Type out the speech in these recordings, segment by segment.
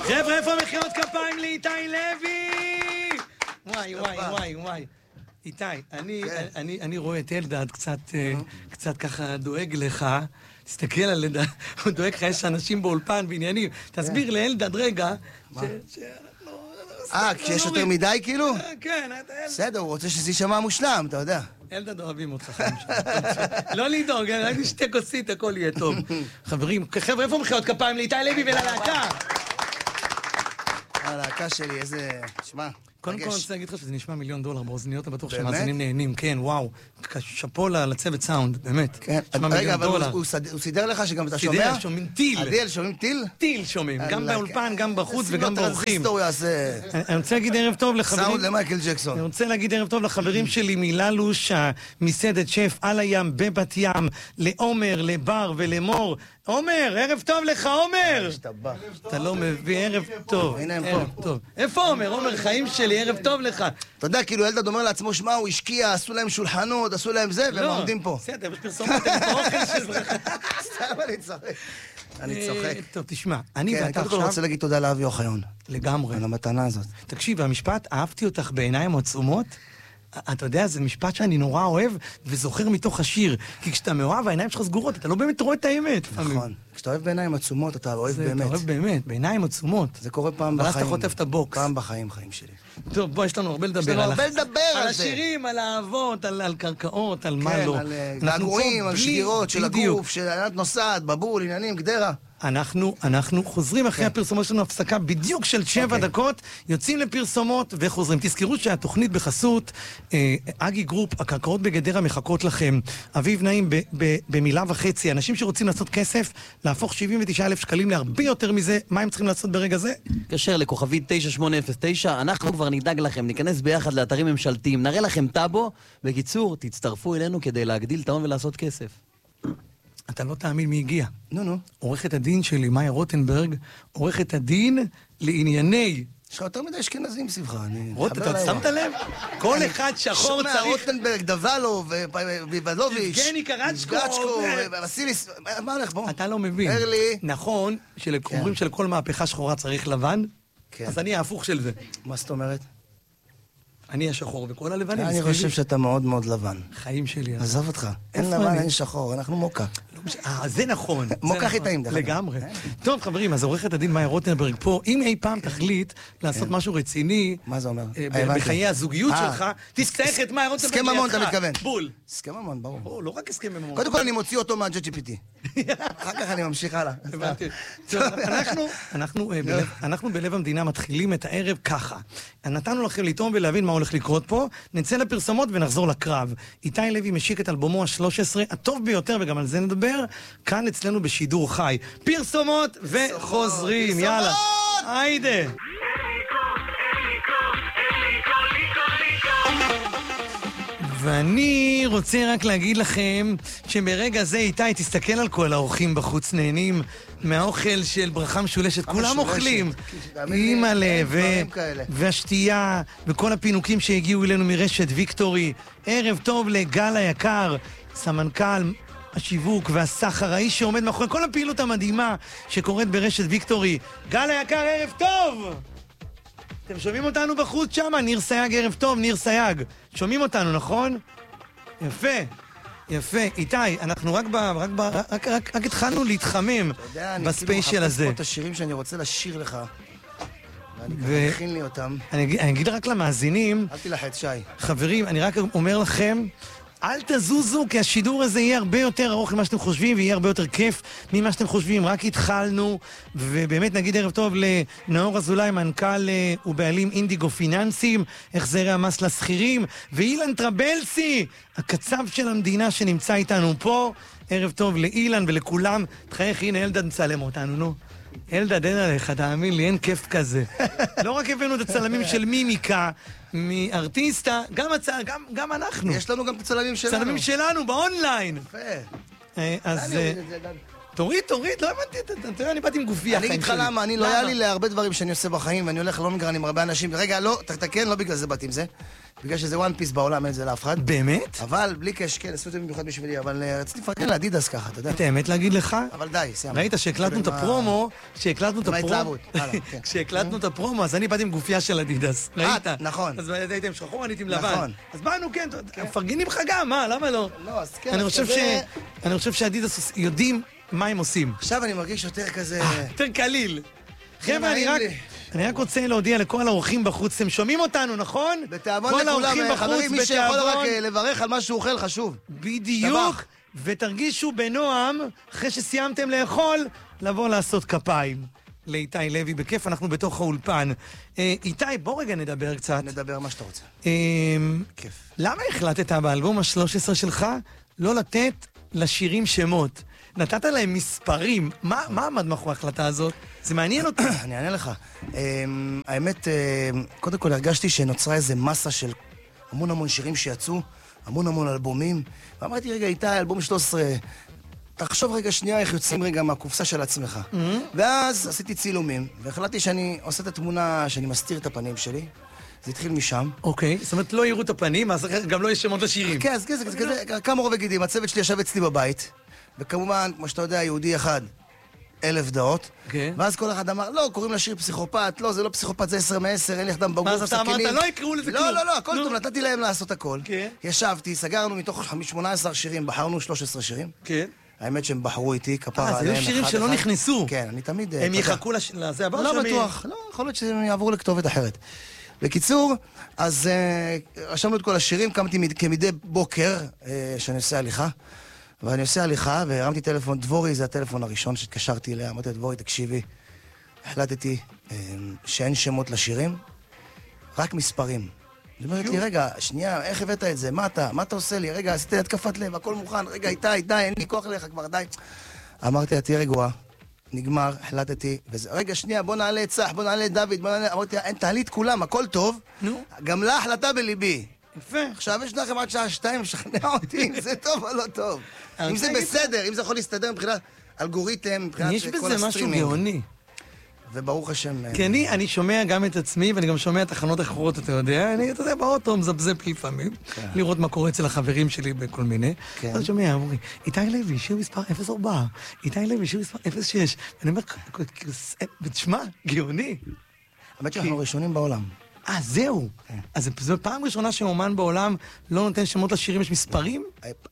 חבר'ה, איפה מחיאות כפיים לאיתי לוי? וואי. איתי, אני רואה את אלדד קצת ככה דואג לך. תסתכל על אלדד, הוא דואג לך, יש אנשים באולפן בעניינים. תסביר לאלדד רגע כשיש יותר מדי כאילו? כן. בסדר, הוא רוצה שזה יישמע מושלם, אתה יודע. אלדד אוהבים אותך חיים שלנו. לא לדאוג, רק נשתה כוסית, הכל יהיה טוב. חברים, חבר'ה, איפה מחיאות כפיים לאיתי לוי וללהקה? הלהקה שלי, איזה... שמע, קודם כל אני רוצה להגיד לך שזה נשמע $1,000,000 באוזניות, אני בטוח שמאזינים נהנים, כן, וואו. שאפו לצוות סאונד, באמת. רגע, אבל הוא סידר לך שגם אתה שומע? סידר, שומעים טיל. עדיאל, שומעים טיל? טיל שומעים, גם באולפן, גם בחוץ וגם באורחים. אני רוצה להגיד ערב טוב לחברים... סאונד למייקל ג'קסון. אני רוצה להגיד ערב טוב לחברים שלי מללוש, מסעדת שף על הים בבת ים, לעומר, לבר ולמור. עומר, ערב טוב לך, עומר! אתה לא מביא, ערב טוב. הנה הם פה. איפה עומר? עומר, חיים שלי, ערב טוב לך. אתה יודע, כאילו ילדד אומר לעצמו, שמה, הוא השקיע, עשו להם שולחנות, עשו להם זה, והם עומדים פה. בסדר, יש פרסומות, הם באוכל של ברכה. סתם אני צוחק. טוב, תשמע, אני ואתה עכשיו... עכשיו... אני רוצה להגיד תודה לאבי אוחיון. לגמרי. על המתנה הזאת. תקשיב, המשפט, אהבתי אותך בעיניים עצומות, אתה יודע, זה משפט שאני נורא אוהב וזוכר מתוך השיר. כי כשאתה מאוהב, העיניים שלך סגורות, אתה לא באמת רואה את האמת. נכון. כשאתה אוהב בעיניים עצומות, אתה אוהב באמת. אתה אוהב באמת, בעיניים עצומות. זה קורה פעם בחיים. ואז אתה חוטף את הבוקס. פעם בחיים, חיים שלי. טוב, בוא, יש לנו הרבה לדבר. יש לנו הרבה לדבר על זה. על השירים, על האהבות, על קרקעות, על מה לא. כן, על געגועים, על שגירות של הגוף, של ענת נוסעת, בבול, עניינים, גדרה. אנחנו חוזרים אחרי הפרסומות שלנו, הפסקה בדיוק של 7 דקות, יוצאים לפרסומות וחוזרים. תזכרו שהתוכנית בחסות אגי גרופ, הקרקעות בגדרה מחכות לכם. אביב נעים במילה וחצי, אנשים שרוצים לעשות כסף, להפוך 79,000 שקלים להרבה יותר מזה, מה הם צריכים לעשות ברגע זה? קשר לכוכבית 9809, אנחנו כבר נדאג לכם, ניכנס ביחד לאתרים ממשלתיים, נראה לכם טאבו, בקיצור, תצטרפו אלינו כדי להגדיל את ההון ולעשות כסף. אתה לא תאמין מי הגיע. נו. עורכת הדין שלי, מאיה רוטנברג, עורכת הדין לענייני... יש לך יותר מדי אשכנזים סביבך, אתה שמת לב? כל אחד שחור צריך... רוטנברג, דוולו, ויבלוביץ', גני קרצ'קו, וסיליס, מה הולך בו? אתה לא מבין. הרלי. נכון, שאומרים שלכל מהפכה שחורה צריך לבן, אז אני ההפוך של זה. מה זאת אומרת? אני השחור וכל הלבנים. אני חושב שאתה מאוד מאוד לבן. חיים שלי. עזוב אותך. אין לבן, אין שחור, אנחנו מוקה. זה נכון. מוקה חיטאים. לגמרי. טוב חברים, אז עורכת הדין מאיה רוטנברג פה, אם אי פעם תחליט לעשות משהו רציני, מה זה אומר? בחיי הזוגיות שלך, תצטרך את מאיה רוטנברג הסכם ממון, אתה מתכוון. בול. הסכם ממון, ברור. לא רק הסכם ממון. קודם כל אני מוציא אותו מה-JGPT. אחר כך אני ממשיך הלאה. אנחנו בלב המדינה מתחילים את הערב ככה. נתנו לכם לטעום ולהבין מה הולך לקרות פה, נצא לפרסומות ונחזור לקרב. איתי לוי משיק את אלבומו ה-13, הטוב ביותר, וגם על זה נדבר, כאן אצלנו בשידור חי. פרסומות וחוזרים, יאללה. היידה. ואני רוצה רק להגיד לכם שברגע זה איתי, תסתכל על כל האורחים בחוץ, נהנים מהאוכל של ברכה משולשת, כולם אוכלים, אימא'לה, והשתייה, וכל הפינוקים שהגיעו אלינו מרשת ויקטורי. ערב טוב לגל היקר, סמנכ"ל השיווק והסחר, האיש שעומד מאחורי כל הפעילות המדהימה שקורית ברשת ויקטורי. גל היקר, ערב טוב! אתם שומעים אותנו בחוץ שם? ניר סייג, ערב טוב, ניר סייג. שומעים אותנו, נכון? יפה. איתי, אנחנו רק התחלנו להתחמם בספיישל הזה. אני כאילו מחפש פה את השירים שאני רוצה לשיר לך. ואני מכין לי אותם. אני אגיד רק למאזינים. אל תלחץ, שי. חברים, אני רק אומר לכם, אל תזוזו, כי השידור הזה יהיה הרבה יותר ארוך ממה שאתם חושבים, ויהיה הרבה יותר כיף ממה שאתם חושבים. רק התחלנו, ובאמת נגיד ערב טוב לנאור אזולאי, מנכ"ל ובעלים אינדיגו פיננסים, החזרי המס לסחירים, ואילן טרבלסי, הקצב של המדינה שנמצא איתנו פה. ערב טוב לאילן ולכולם. תחייך, הנה אלדד מצלם אותנו, נו. אלדד, אין עליך, תאמין לי, אין כיף כזה. לא רק הבאנו את הצלמים של מימיקה, מארטיסטה, גם אנחנו. יש לנו גם את הצלמים שלנו. צלמים שלנו, באונליין. יפה. אז תוריד, לא הבנתי, אתה יודע, אני באתי עם גופייה. אני אגיד לך למה, אני לא היה לי להרבה דברים שאני עושה בחיים, ואני הולך לא מגרן עם הרבה אנשים. רגע, לא, תתקן, לא בגלל זה באתי עם זה. בגלל שזה וואן פיס בעולם, אין את זה לאף אחד. באמת? אבל בלי קש, כן, עשו את זה במיוחד בשבילי, אבל רציתי לפרגן לאדידס ככה, אתה יודע. את האמת להגיד לך? אבל די, סיימנו. ראית שהקלטנו את הפרומו, כשהקלטנו את הפרומו, אז אני באתי עם גופייה של אדידס. ראית? נכון. אז הייתי עם שחור, אני הייתי עם לבן. נכון. אז באנו, כן, מפרגנים לך גם, מה, למה לא? לא, אז כן, אני חושב שאדידס יודעים מה הם עושים. עכשיו אני מרגיש יותר כזה... יותר קליל. חבר'ה, אני רק רוצה להודיע לכל האורחים בחוץ, אתם שומעים אותנו, נכון? בתיאבון לכולם, חברים, מי שיכול רק לברך על מה שהוא אוכל חשוב. בדיוק, ותרגישו בנועם, אחרי שסיימתם לאכול, לבוא לעשות כפיים. לאיתי לוי, בכיף, אנחנו בתוך האולפן. איתי, בוא רגע נדבר קצת. נדבר מה שאתה רוצה. כיף. למה החלטת באלבום ה-13 שלך לא לתת לשירים שמות? נתת להם מספרים. מה עמד מאחורי ההחלטה הזאת? זה מעניין אותי. אני אענה לך. האמת, קודם כל הרגשתי שנוצרה איזה מסה של המון שירים שיצאו, המון אלבומים, ואמרתי, רגע, איתי, אלבום 13, תחשוב רגע שנייה איך יוצאים רגע מהקופסה של עצמך. ואז עשיתי צילומים, והחלטתי שאני עושה את התמונה, שאני מסתיר את הפנים שלי. זה התחיל משם. אוקיי, זאת אומרת, לא יראו את הפנים, אז גם לא יש שמות לשירים. כן, אז כזה, כמה רובי גידים, הצוות שלי ישב אצלי בבית, וכמובן, כמו שאתה יודע, יהודי אחד, 1000 דעות. ואז כל אחד אמר, לא, קוראים לשיר פסיכופת, לא, זה לא פסיכופת, זה 10 מ-10, אין לי יחדם בגוף, סכינים. אז אתה אמרת, לא יקראו לזה כלום. לא, הכל טוב, נתתי להם לעשות הכל. ישבתי, סגרנו מתוך 18 שירים, בחרנו 13 שירים. כן. האמת שהם בחרו איתי, כפרה עליהם. זה היו שירים שלא נכנסו. כן, אני תמיד... הם יחכו לזה הבא? לא בטוח, לא, יכול להיות שהם יעברו לכתובת אחרת. בקיצור, אז רשמנו את כל השירים, קמתי כמדי בוקר שאני עושה הליכה. ואני עושה הליכה, והרמתי טלפון, דבורי, זה הטלפון הראשון שהתקשרתי אליה, אמרתי, דבורי, תקשיבי, החלטתי שאין שמות לשירים, רק מספרים. היא אומרת לי, רגע, שנייה, איך הבאת את זה? מה אתה עושה לי? רגע, עשיתי התקפת לב, הכל מוכן, רגע, איתי, די, אין לי כוח לך כבר, די. אמרתי לה, תהיה רגועה, נגמר, החלטתי, רגע, שנייה, בוא נעלה את צח, בוא נעלה את דוד, בוא נעלה, אמרתי לה, אין, תעלי את כולם, הכל טוב, גם לה החלטה בליבי. יפה. עכשיו יש לכם עד שעה 2 לשכנע אותי אם זה טוב או לא טוב. אם זה בסדר, אם זה יכול להסתדר מבחינת אלגוריתם, מבחינת כל הסטרימינג. יש בזה משהו גאוני. וברוך השם... כי אני שומע גם את עצמי, ואני גם שומע תחנות אחרות, אתה יודע, אתה יודע, באוטו מזבזב לפעמים, לראות מה קורה אצל החברים שלי בכל מיני. אז אני שומע, אומרים, איתי לוי, שיר מספר 04, איתי לוי, שיר מספר 06, ואני אומר, תשמע, גאוני. האמת שאנחנו ראשונים בעולם. זהו. אז זו פעם ראשונה שאומן בעולם לא נותן שמות לשירים, יש מספרים?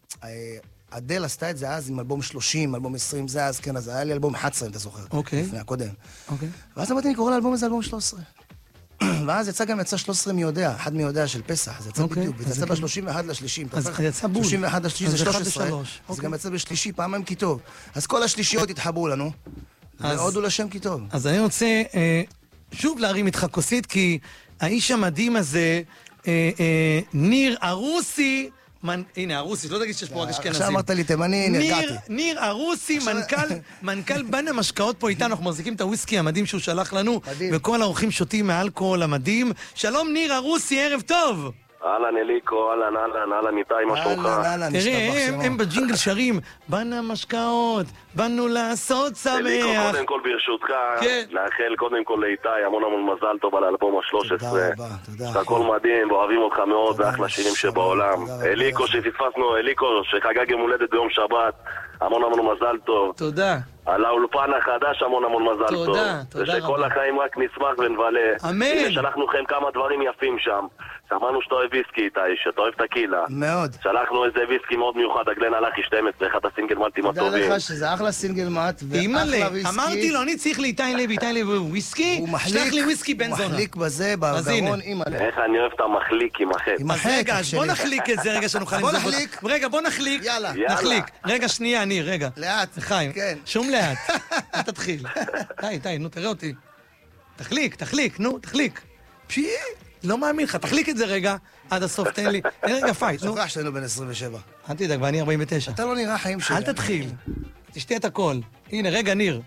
אדל עשתה את זה אז עם אלבום 30, אלבום 20, זה אז, כן, אז היה לי אלבום 11, אם אתה זוכר. אוקיי. לפני הקודם. אוקיי. ואז אמרתי, אני קורא לאלבום הזה אלבום 13. ואז יצא 13 מי יודע, אחד מי יודע של פסח, זה יצא בדיוק, זה יצא ב-31 לשלישי. אז יצא בול. 31 לשלישי זה 13, אז גם יצא בשלישי, פעמיים כי טוב. אז כל השלישיות התחברו לנו, והודו לשם כי טוב. אז אני רוצה שוב להרים איתך כוסית, כי האיש המדהים הזה, ניר ארוסי, הנה, ארוסי, לא תגיד שיש פה רק אשכנזים. עכשיו אמרת לי תימני, נרגעתי. ניר ארוסי, מנכ"ל בן המשקאות פה איתנו, אנחנו מחזיקים את הוויסקי המדהים שהוא שלח לנו, וכל האורחים שותים מהאלכוהול המדהים. שלום ניר ארוסי, ערב טוב. אהלן אליקו, אהלן איתי, מה שלומך? תראה, הם בג'ינגל שרים, בן המשקאות, באנו לעשות שמח. אליקו, קודם כל ברשותך, לאחל קודם כל לאיתי המון מזל טוב על האלבום ה-13. תודה רבה, תודה. הכל מדהים, ואוהבים אותך מאוד, זה אחלה שירים שבעולם. אליקו שפספסנו, אליקו שחגג יום הולדת ביום שבת, המון מזל טוב. תודה. על האולפן החדש המון מזל טוב. תודה רבה. ושכל החיים רק נשמח ונבלה. אמן. הנה שלחנו לכם כמה דברים יפים שם. שמענו שאתה אוהב ויסקי איתי, שאתה אוהב טקילה. מאוד. שלחנו איזה ויסקי מאוד מיוחד, הגלן הלכי 12, אחד הסינגל מאטים הטובים. תדע לך שזה אחלה סינגל מאט ואחלה ויסקי. אמרתי לו, אני צריך לאיתי לוי וויסקי, שלח לי וויסקי בן זונה. הוא מחליק בזה, בגרון, אימא'לה. איך אני אוהב את המחליק עם החץ. אז רגע, בוא נחליק את זה, רגע שנוכל עם זה. בוא נחליק. רגע, בוא נחליק. יאללה. נחליק. רגע, שנייה, ניר, רגע. לאט. חיים. כן. שום לאט. אל תתחיל. די, נו, תראה אותי. תחליק, נו, תחליק. לא מאמין לך, תחליק את זה רגע, עד הסוף, תן לי. רגע, פייט, נו. שוכח שאנו בן 27. אל תדאג, ואני 49. אתה לא נראה חיים שלי. אל תתחיל. תשתה את הכל. הנה, רגע, ניר.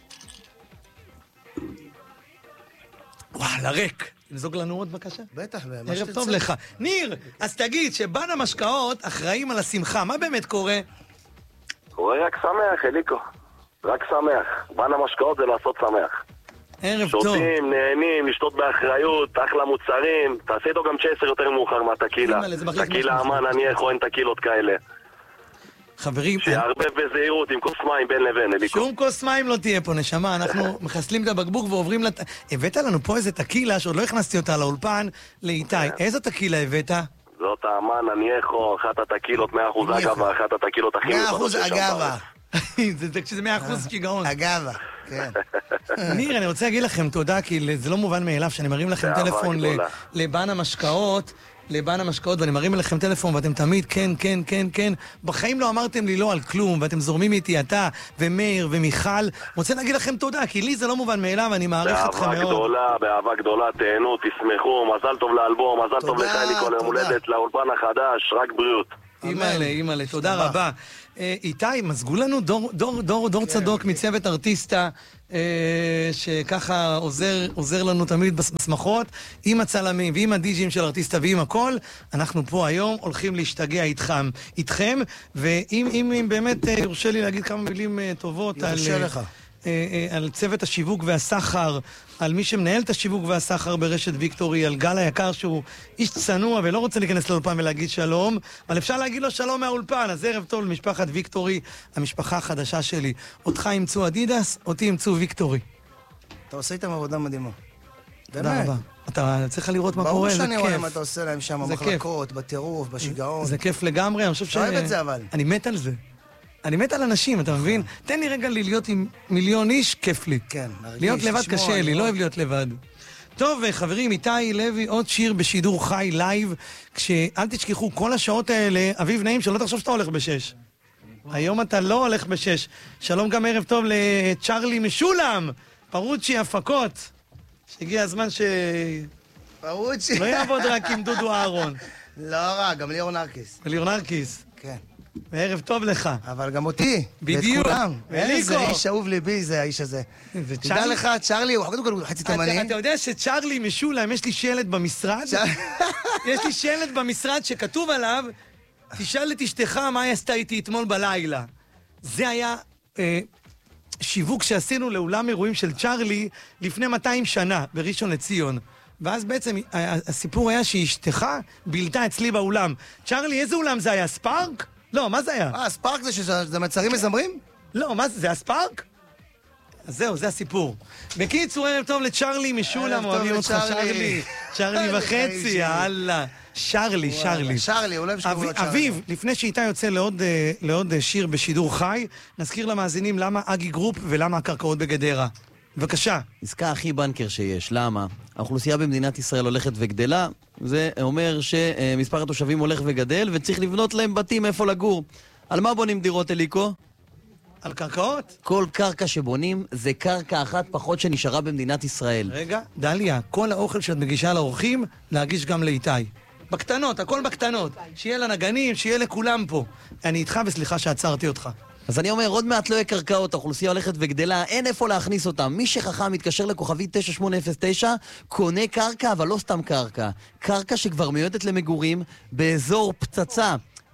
וואלה, ריק. נזוג לנו עוד בבקשה? בטח, ערב טוב לך. ניר, אז תגיד שבן המשקאות אחראים על השמחה. מה באמת קורה? קורה רק שמח, אליקו. רק שמח. בן המשקאות זה לעשות שמח. ערב טוב. שותים, נהנים, לשתות באחריות, אחלה מוצרים. תעשה איתו גם צ'סר יותר מאוחר מהטקילה. טקילה אמן, אני יכול אין טקילות כאלה. חברים... שיערבב בזהירות עם כוס מים בין לבין, אליקו. שום כוס מים לא תהיה פה, נשמה. אנחנו מחסלים את הבקבוק ועוברים הבאת לנו פה איזה טקילה שעוד לא הכנסתי אותה לאולפן לאיתי. איזה טקילה הבאת? זאת האמן, אני יכול, אחת הטקילות 100% אגבה, אחת הטקילות הכי 100% אגבה. זה 100% שיגעון. אגבה, כן. ניר, אני רוצה להגיד לכם תודה, כי זה לא מובן מאליו שאני מרים לכם טלפון לבן המשקאות, ואני מרים לכם טלפון ואתם תמיד כן, כן, כן, כן. בחיים לא אמרתם לי לא על כלום, ואתם זורמים איתי, אתה ומאיר ומיכל. רוצה להגיד לכם תודה, כי לי זה לא מובן מאליו, אני מעריך אתכם מאוד. באהבה גדולה, תהנו, תשמחו, מזל טוב לאלבום, מזל טוב לך אליקו ליום הולדת, לאולפן החדש, רק בריאות. אימאלה, תודה רבה. איתי, מזגו לנו דור צדוק מצוות ארטיסטה, שככה עוזר לנו תמיד בשמחות, עם הצלמים ועם הדיג'ים של ארטיסטה ועם הכל. אנחנו פה היום הולכים להשתגע איתכם, ואם באמת יורשה לי להגיד כמה מילים טובות על צוות השיווק והסחר, על מי שמנהל את השיווק והסחר ברשת ויקטורי, על גל היקר שהוא איש צנוע ולא רוצה להיכנס לאולפן ולהגיד שלום, אבל אפשר להגיד לו שלום מהאולפן. אז ערב טוב למשפחת ויקטורי, המשפחה החדשה שלי. אותך ימצאו אדידס, אותי ימצאו ויקטורי. אתה עושה איתם עבודה מדהימה. תודה רבה. אתה צריך לראות מה קורה, זה כיף. ברור שאני רואה מה אתה עושה להם שם, במחלקות, בטירוף, בשיגעון. זה כיף לגמרי, אני חושב ש... אוהב את זה אבל. אני מת על זה. אני מת על אנשים, אתה מבין? תן לי רגע להיות עם מיליון איש, כיף לי. כן, להיות לבד קשה לי, לא אוהב להיות לבד. טוב, חברים, איתי לוי, עוד שיר בשידור חי, לייב, אל תשכחו, כל השעות האלה, אביב נעים, שלא תחשוב שאתה הולך בשש. היום אתה לא הולך בשש. שלום גם ערב טוב לצ'רלי משולם, פרוצ'י הפקות, שהגיע הזמן פרוצ'י. לא יעבוד רק עם דודו אהרון. לא רע, גם ליאור נרקיס. ליאור נרקיס. כן. וערב טוב לך. אבל גם אותי. בדיוק. ואת כולם. ואליקו. איזה איש אהוב ליבי זה האיש הזה. תדע לך, צ'רלי, הוא קודם כל חצי תימני. אתה יודע שצ'רלי משולם, יש לי שלט במשרד? יש לי שלט במשרד שכתוב עליו, תשאל את אשתך מה היא עשתה איתי אתמול בלילה. זה היה שיווק שעשינו לאולם אירועים של צ'רלי לפני 200 שנה, בראשון לציון. ואז בעצם הסיפור היה שאשתך בילתה אצלי באולם. צ'רלי, איזה אולם זה היה? ספארק? לא, מה זה היה? ספארק זה מצרים מזמרים? לא, מה זה? זה הספארק? אז זהו, זה הסיפור. בקיצור, ערב טוב לצ'רלי משולם, אוהבים אותך צ'רלי. צ'רלי וחצי, יאללה. שרלי. שרלי, אולי בשביל צ'רלי. אביב, לפני שאיתה יוצא לעוד שיר בשידור חי, נזכיר למאזינים למה אגי גרופ ולמה הקרקעות בגדרה. בבקשה. עסקה הכי בנקר שיש. למה? האוכלוסייה במדינת ישראל הולכת וגדלה, זה אומר שמספר התושבים הולך וגדל, וצריך לבנות להם בתים איפה לגור. על מה בונים דירות, אליקו? על קרקעות? כל קרקע שבונים זה קרקע אחת פחות שנשארה במדינת ישראל. רגע, דליה, כל האוכל שאת מגישה לאורחים, להגיש גם לאיתי. בקטנות, הכל בקטנות. שיהיה לנגנים, שיהיה לכולם פה. אני איתך וסליחה שעצרתי אותך. אז אני אומר, עוד מעט לא יהיה קרקעות, האוכלוסייה הולכת וגדלה, אין איפה להכניס אותם. מי שחכם מתקשר לכוכבי 9809, קונה קרקע, אבל לא סתם קרקע. קרקע שכבר מיועדת למגורים באזור פצצה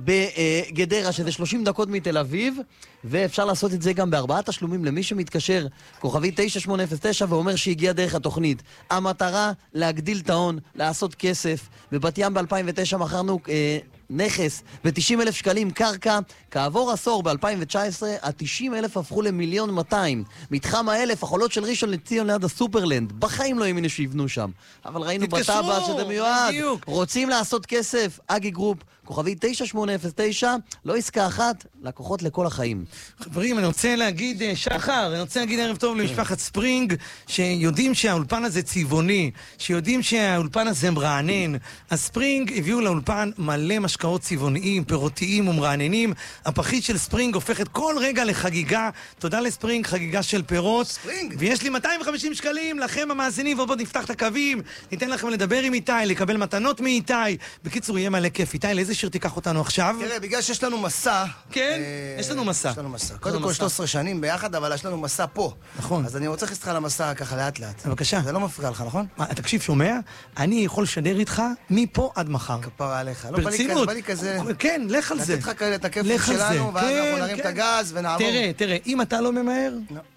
בגדרה, שזה 30 דקות מתל אביב, ואפשר לעשות את זה גם ב4 תשלומים למי שמתקשר, כוכבי 9809, ואומר שהגיע דרך התוכנית. המטרה, להגדיל את ההון, לעשות כסף. בבת ים ב-2009 מכרנו נכס ב-90,000 שקלים קרקע, כעבור עשור ב-2019 ה-90,000 הפכו ל1,200,000. מתחם ה1,000, החולות של ראשון לציון ליד הסופרלנד, בחיים לא האמינו שיבנו שם, אבל ראינו בטאבה שזה מיועד. רוצים לעשות כסף? אגי גרופ, כוכבי 9809, לא עסקה אחת, לקוחות לכל החיים. חברים, אני רוצה להגיד שחר, אני רוצה להגיד ערב טוב למשפחת ספרינג, שיודעים שהאולפן הזה צבעוני, שיודעים שהאולפן הזה מרענן. הספרינג הביאו לאולפן מלא משקאות צבעוניים, פירותיים ומרעננים. הפחית של ספרינג הופכת כל רגע לחגיגה. תודה לספרינג, חגיגה של פירות. ספרינג. ויש לי 250 שקלים לכם המאזינים, ובואו נפתח את הקווים, ניתן לכם לדבר עם איתי, לקבל מתנות מאיתי. בקיצור, יהיה מלא כיף. איתי, לאיזה שיר תיקח אותנו עכשיו? תראה, בגלל שיש לנו מסע... כן, יש לנו מסע. קודם כל 13 שנים ביחד, אבל יש לנו מסע פה. נכון. אז אני רוצה להכניס אותך למסע ככה לאט לאט. בבקשה. זה לא מפריע לך, נכון? תקשיב, שומע? אני יכול לשדר איתך מפה עד מחר. כפרה עליך. ברצינות. בא לי כזה... כן, לך על זה. לתת לך את הכיף שלנו, ואז אנחנו נרים את הגז ונעבור. תראה, אם אתה לא ממהר,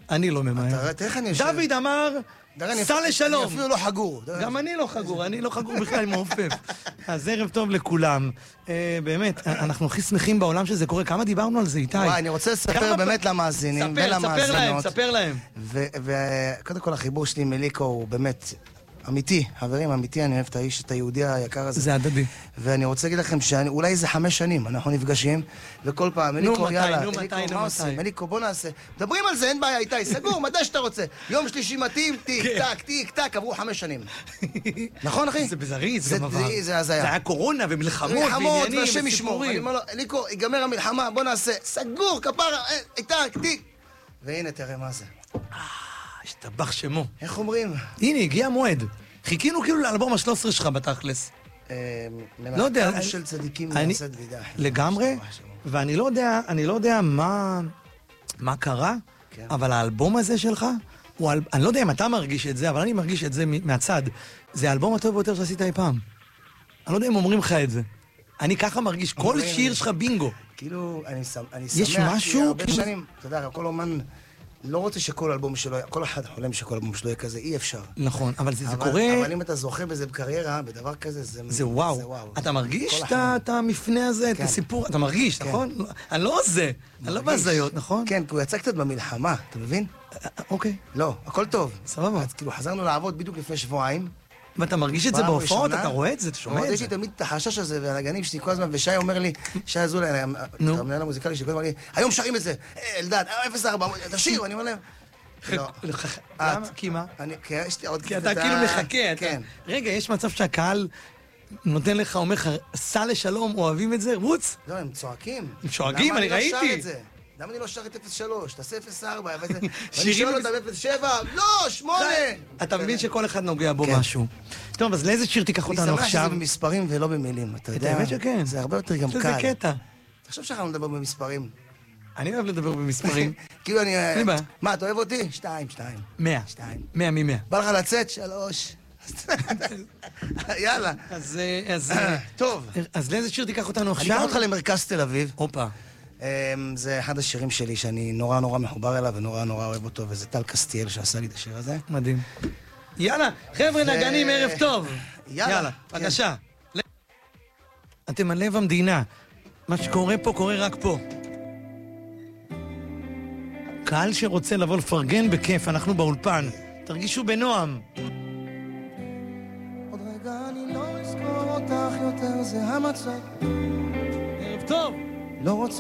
אני לא ממהר. תראה איך אני יושב. דוד אמר, סע לשלום. אני אפילו לא חגור. גם אני לא חגור בכלל עם מעופף. אז ערב טוב לכולם. באמת, אנחנו הכי שמחים בעולם שזה קורה. כמה דיברנו על זה, איתי? וואי, אני רוצה לספר באמת למאזינים ולמאזינות. ספר להם. וקודם כל החיבור שלי עם אליקו הוא באמת אמיתי, חברים, אמיתי, אני אוהב את האיש, את היהודי היקר הזה. זה הדדי. ואני רוצה להגיד לכם שאולי זה 5 שנים, אנחנו נפגשים, וכל פעם, אליקו, יאללה, אליקו, מה עושים? אליקו, בוא נעשה. מדברים על זה, אין בעיה, איתי, סגור, מתי שאתה רוצה. יום שלישי מתאים, טיק, טק, טיק, טק, עברו 5 שנים. נכון, אחי? זה בזריז, גם עבר. זה היה קורונה ומלחמות ועניינים וסיפורים. אליקו, ייגמר המלחמה, בוא נעשה, סגור, כפרה, טק, טיק. והנה, תראה מה זה. השתבח שמו. איך אומרים? הנה, הגיע המועד. חיכינו כאילו לאלבום ה-13 שלך בתכלס. לא יודע. של צדיקים נעשית וידע. לגמרי, ואני לא יודע מה קרה, אבל האלבום הזה שלך, אני לא יודע אם אתה מרגיש את זה, אבל אני מרגיש את זה מהצד. זה האלבום הטוב ביותר שעשית אי פעם. אני לא יודע אם אומרים לך את זה. אני ככה מרגיש, כל שיר שלך בינגו. כאילו, אני שמח. יש משהו? הרבה שנים, אתה יודע, כל אומן לא רוצה שכל אלבום שלו, כל אחד חולם שכל אלבום שלו יהיה כזה, אי אפשר. נכון, אבל זה קורה... אבל אם אתה זוכה בזה בקריירה, בדבר כזה, זה וואו. אתה מרגיש את המפנה הזה, את הסיפור? אתה מרגיש, נכון? אני לא זה, אני לא בהזיות, נכון? כן, כי הוא יצא קצת במלחמה, אתה מבין? אוקיי. לא, הכל טוב. סבבה. אז כאילו חזרנו לעבוד בדיוק לפני שבועיים. ואתה מרגיש את זה בהופעות? אתה רואה את זה? אתה שומע את זה? יש לי תמיד את החשש הזה, והנגנים שלי כל הזמן, ושי אומר לי, שי אזולאי, המנהל המוזיקלי שלי, כל הזמן אומר לי, היום שרים את זה, אלדד, 0-4, תשאיר, ואני אומר להם, למה? כי מה? כי אתה כאילו מחכה. רגע, יש מצב שהקהל נותן לך, אומר לך, סע לשלום, אוהבים את זה? רוץ? לא, הם צועקים. הם צועקים, אני ראיתי. למה אני לא שר את 03? תעשה 04, ואני שואל אותם 07, לא, 8! אתה מבין שכל אחד נוגע בו משהו. טוב, אז לאיזה שיר תיקח אותנו עכשיו? אני שמח שזה במספרים ולא במילים, אתה יודע. האמת שכן. זה הרבה יותר גם קל. זה קטע. תחשוב שאנחנו נדבר במספרים. אני אוהב לדבר במספרים. כאילו אני... מה, אתה אוהב אותי? 2. 100. 100 מ-100. בא לך לצאת? 3. יאללה. טוב. אז לאיזה שיר תיקח אותנו עכשיו? אני אקח אותך למרכז תל אביב. הופה. זה אחד השירים שלי שאני נורא נורא מחובר אליו ונורא נורא אוהב אותו, וזה טל קסטיאל שעשה לי את השיר הזה. מדהים. יאללה, חבר'ה נגנים, ערב טוב. יאללה, בבקשה. אתם על לב המדינה. מה שקורה פה קורה רק פה. קהל שרוצה לבוא לפרגן בכיף, אנחנו באולפן. תרגישו בנועם. עוד רגע אני לא אזכור אותך יותר, זה המצב. ערב טוב. לא רוצה